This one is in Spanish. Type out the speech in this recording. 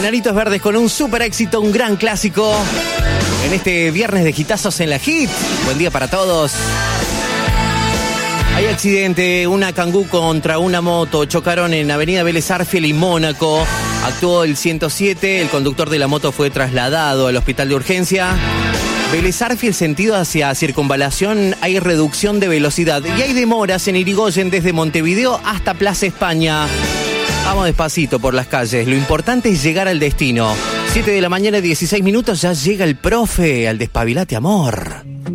Enanitos Verdes con un super éxito, un gran clásico. En este viernes de hitazos en la Hit. Buen día para todos. Hay accidente, una Kangoo contra una moto. Chocaron en Avenida Vélez Arfiel y Mónaco. Actuó el 107, el conductor de la moto fue trasladado al hospital de urgencia. Vélez Arfiel, sentido hacia Circunvalación, hay reducción de velocidad. Y hay demoras en Irigoyen desde Montevideo hasta Plaza España. Vamos despacito por las calles, lo importante es llegar al destino. 7 de la mañana, 16 minutos, ya llega el profe al Despabilate Amor.